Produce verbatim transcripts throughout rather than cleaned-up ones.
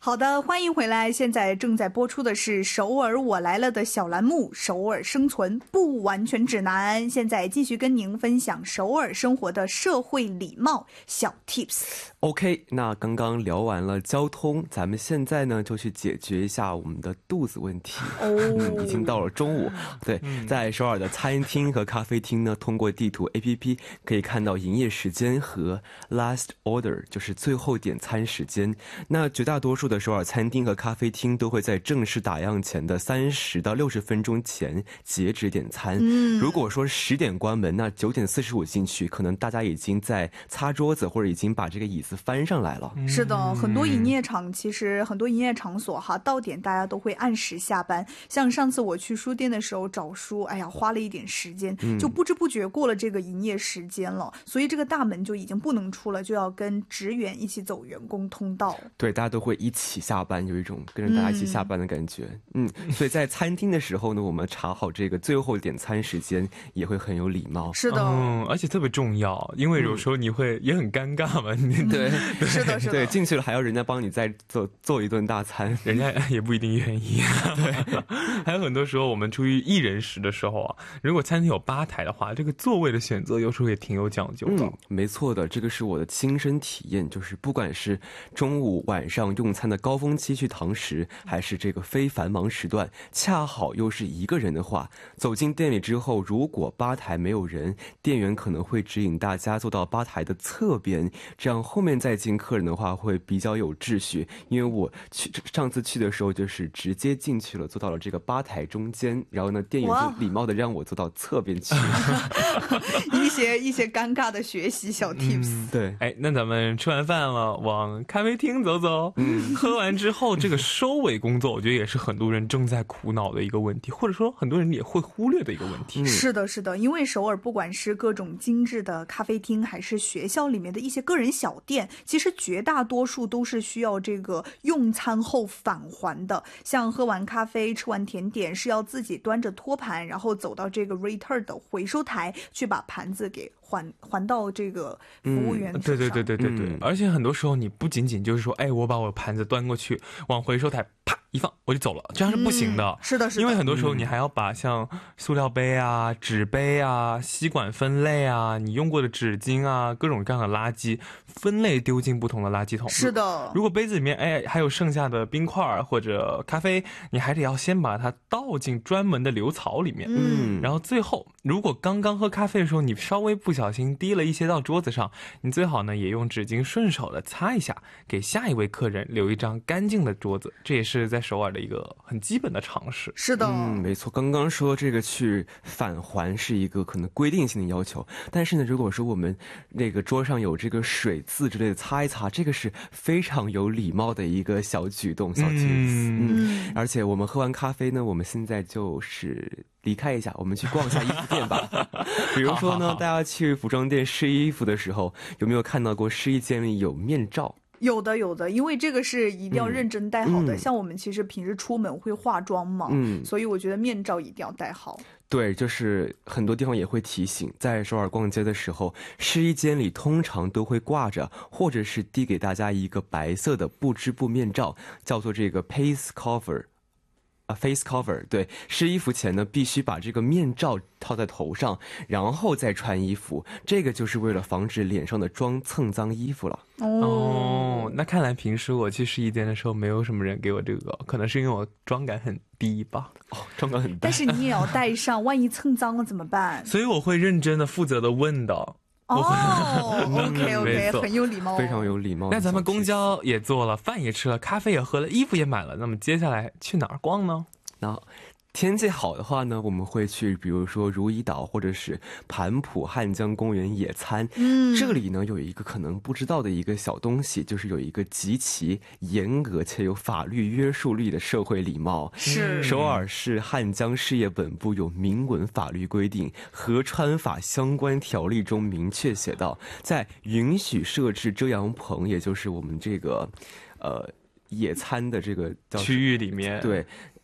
好的，欢迎回来。现在正在播出的是首尔我来了的小栏目首尔生存不完全指南，现在继续跟您分享首尔生活的社会礼貌小 tips。 OK， 那刚刚聊完了交通，咱们现在呢就去解决一下我们的肚子问题。哦、嗯，已经到了中午。对，在首尔的餐厅和咖啡厅呢，通过地图 A P P 可以看到营业时间和 last order， 就是最后点餐时间。那绝大多数的首尔餐厅和咖啡厅都会在正式打烊前的三十到六十分钟前截止点餐。嗯，如果说十点关门，那九点四十五进去，可能大家已经在擦桌子或者已经把这个椅子翻上来了。 是的，很多营业场其实很多营业场所哈，到点大家都会按时下班。像上次我去书店的时候找书，哎呀，花了一点时间，就不知不觉过了这个营业时间了，所以这个大门就已经不能出了，就要跟职员一起走员工通道。 对，大家都会一起下班，有一种跟着大家一起下班的感觉。嗯, 嗯所以在餐厅的时候呢，我们查好这个最后点餐时间也会很有礼貌。 是的， 嗯，而且特别重要，因为有时候你会、嗯、也很尴尬嘛。 嗯、对， 是的，是的， 对，进去了还要人家帮你再做做一顿大餐， 人家也不一定愿意。对，还有很多时候我们出于一人食的时候啊，如果餐厅有吧台的话，这个座位的选择有时候也挺有讲究的。 嗯，没错的，这个是我的亲身体验，就是不管是中午晚上用餐的高峰期去堂食，还是这个非繁忙时段，恰好又是一个人的话，走进店里之后，如果吧台没有人，店员可能会指引大家坐到吧台的侧边，这样后面再进客人的话会比较有秩序。因为我去上次去的时候就是直接进去了，坐到了这个吧台中间，然后呢店员就礼貌的让我坐到侧边去。 一些一些尴尬的学习小 tips、嗯、 对，哎，那咱们吃完饭了往咖啡厅走走，嗯，喝完之后这个收尾工作我觉得也是很多人正在苦恼的一个问题，或者说很多人也会忽略的一个问题、嗯、 是的是的，因为首尔不管是各种精致的咖啡厅还是学校里面的一些个人小店，其实绝大多数都是需要这个用餐后返还的，像喝完咖啡吃完甜点是要自己端着托盘然后走到这个 return 的回收台去把盘子给还还到这个服务员手上、嗯、 对对对对对对、嗯、而且很多时候你不仅仅就是说哎，我把我盘子端过去往回收台啪一放我就走了，这样是不行的、嗯、 是的是的， 因为很多时候你还要把像塑料杯啊纸杯啊吸管分类啊，你用过的纸巾啊各种各样的垃圾分类丢进不同的垃圾桶。 是的， 如果杯子里面哎还有剩下的冰块或者咖啡，你还得要先把它倒进专门的流槽里面，嗯，然后最后如果刚刚喝咖啡的时候你稍微不小心滴了一些到桌子上，你最好呢也用纸巾顺手的擦一下，给下一位客人留一张干净的桌子，这也是在首尔的一个很基本的常识。 是的， 嗯，没错，刚刚说这个去返还是一个可能规定性的要求，但是呢如果说我们那个桌上有这个水渍之类的擦一擦，这个是非常有礼貌的一个小举动小 tips。 嗯, 嗯，而且我们喝完咖啡呢，我们现在就是离开一下，我们去逛一下衣服店吧。比如说呢，大家去服装店试衣服的时候，有没有看到过试衣间里有面罩？ 有的有的，因为这个是一定要认真戴好的、嗯、像我们其实平时出门会化妆嘛、嗯、所以我觉得面罩一定要戴好。 对，就是很多地方也会提醒，在首尔逛街的时候，试衣间里通常都会挂着或者是递给大家一个白色的不织布面罩，叫做这个 face cover啊 face cover。 对，试衣服前呢必须把这个面罩套在头上，然后再穿衣服，这个就是为了防止脸上的妆蹭脏衣服了。 哦，那看来平时我去试衣间的时候没有什么人给我这个，可能是因为我妆感很低吧。 哦，妆感很低， 但是你也要带上，万一蹭脏了怎么办？ 所以我会认真的负责的问的。 哦 OK OK 很有礼貌， 非常有礼貌。 那咱们公交也坐了，饭也吃了，咖啡也喝了，衣服也买了，那么接下来去哪儿逛呢？ 那天气好的话呢，我们会去比如说如意岛或者是盘浦汉江公园野餐。嗯，这里呢有一个可能不知道的一个小东西，就是有一个极其严格且有法律约束力的社会礼貌。 是首尔市汉江事业本部有明文法律规定，河川法相关条例中明确写道，在允许设置遮阳棚，也就是我们这个呃野餐的这个区域里面， 对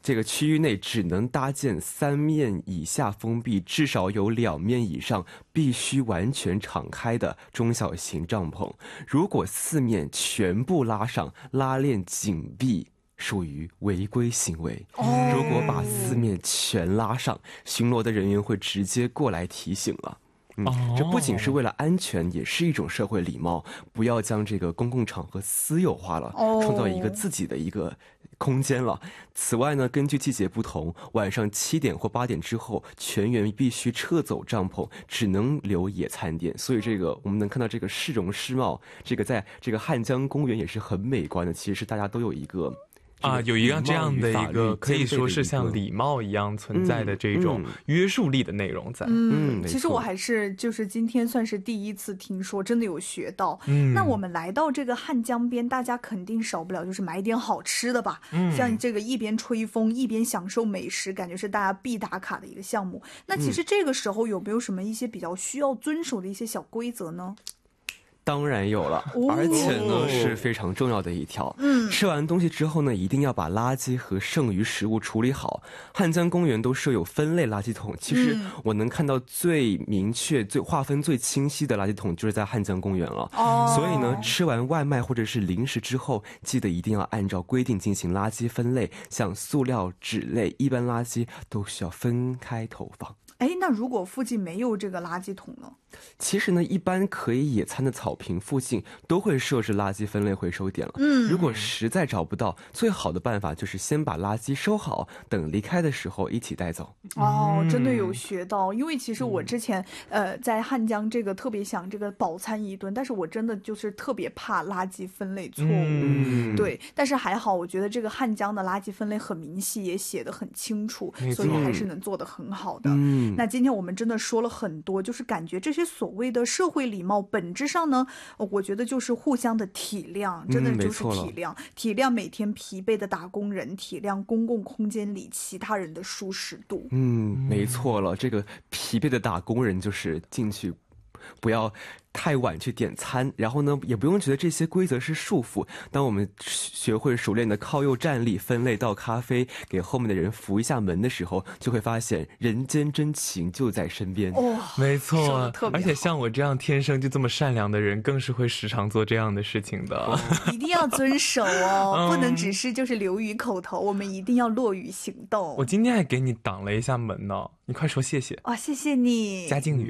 这个区域内只能搭建三面以下封闭，至少有两面以上必须完全敞开的中小型帐篷。如果四面全部拉上，拉链紧闭，属于违规行为。如果把四面全拉上，巡逻的人员会直接过来提醒了。嗯，这不仅是为了安全，也是一种社会礼貌，不要将这个公共场合私有化了，创造一个自己的一个空间了。此外呢，根据季节不同，晚上七点或八点之后，全员必须撤走帐篷，只能留野餐垫。所以这个我们能看到这个市容市貌，这个在这个汉江公园也是很美观的。其实是大家都有一个。 啊，有一个这样的一个可以说是像礼貌一样存在的这种约束力的内容在。 嗯，其实我还是就是今天算是第一次听说，真的有学到。嗯，那我们来到这个汉江边，大家肯定少不了就是买点好吃的吧。嗯，像这个一边吹风一边享受美食，感觉是大家必打卡的一个项目。那其实这个时候有没有什么一些比较需要遵守的一些小规则呢？ 当然有了，而且呢是非常重要的一条。嗯，吃完东西之后呢，一定要把垃圾和剩余食物处理好。汉江公园都设有分类垃圾桶，其实我能看到最明确、最划分最清晰的垃圾桶就是在汉江公园了。哦，所以呢，吃完外卖或者是零食之后，记得一定要按照规定进行垃圾分类，像塑料、纸类、一般垃圾都需要分开投放。 哎，那如果附近没有这个垃圾桶呢？ 其实呢，一般可以野餐的草坪附近都会设置垃圾分类回收点了。嗯，如果实在找不到，最好的办法就是先把垃圾收好，等离开的时候一起带走。 哦，真的有学到，因为其实我之前、嗯、呃在汉江这个特别想这个饱餐一顿，但是我真的就是特别怕垃圾分类错误。嗯，对，但是还好，我觉得这个汉江的垃圾分类很明细，也写得很清楚，所以还是能做得很好的。嗯，那今天我们真的说了很多，就是感觉这些所谓的社会礼貌本质上呢，我觉得就是互相的体谅，真的就是体谅、嗯、体谅每天疲惫的打工人，体谅公共空间里其他人的舒适度。 嗯，没错了，这个疲惫的打工人就是进去不要太晚去点餐，然后呢也不用觉得这些规则是束缚。当我们学会熟练的靠右站立，分类倒咖啡，给后面的人扶一下门的时候，就会发现人间真情就在身边。 哦， 没错，而且像我这样天生就这么善良的人，更是会时常做这样的事情的。哦、 一定要遵守哦、嗯，不能只是就是流于口头，我们一定要落于行动。 我今天还给你挡了一下门呢，你快说谢谢。 哦，谢谢你， 嘉靖语。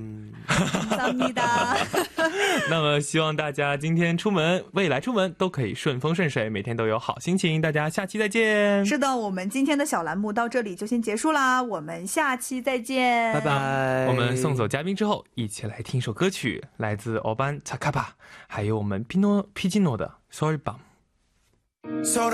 감사합니다。 那么希望大家今天出门，未来出门都可以顺风顺水，每天都有好心情。大家下期再见。 是的，我们今天的小栏目到这里就先结束啦，我们下期再见， 拜拜。 我们送走嘉宾之后，一起来听一首歌曲，来自欧班查卡巴，还有我们皮诺皮基诺的 Sorry Bum。